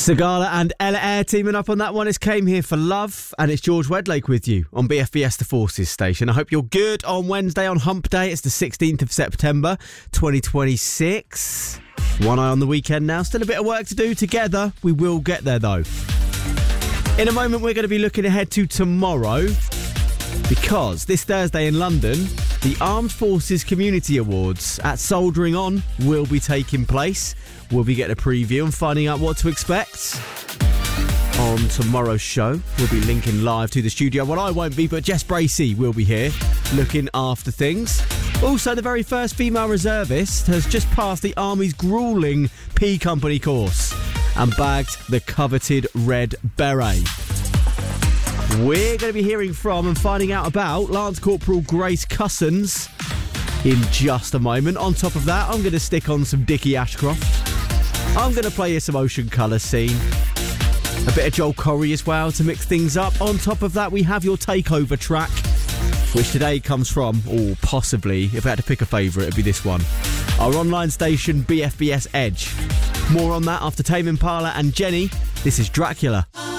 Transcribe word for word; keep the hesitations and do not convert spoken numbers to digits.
Sigala and Ella Air teaming up on that one. It's Came Here for Love, and it's George Wedlake with you on B F B S The Forces station. I hope you're good on Wednesday on Hump Day. It's the sixteenth of September, twenty twenty-six. One eye on the weekend now. Still a bit of work to do together. We will get there, though. In a moment, we're going to be looking ahead to tomorrow, because this Thursday in London, the Armed Forces Community Awards at Soldering On will be taking place. We'll be getting a preview and finding out what to expect on tomorrow's show. We'll be linking live to the studio. Well, I won't be, but Jess Bracey will be here looking after things. Also, the very first female reservist has just passed the Army's gruelling P Company course and bagged the coveted red beret. We're going to be hearing from and finding out about Lance Corporal Grace Cussons in just a moment. On top of that, I'm going to stick on some Dickie Ashcroft. I'm going to play you some Ocean Colour Scene. A bit of Joel Corey as well to mix things up. On top of that, we have your takeover track, which today comes from, or possibly, if I had to pick a favourite, it'd be this one. Our online station, B F B S Edge. More on that after Tame Impala and Jenny. This is Dracula.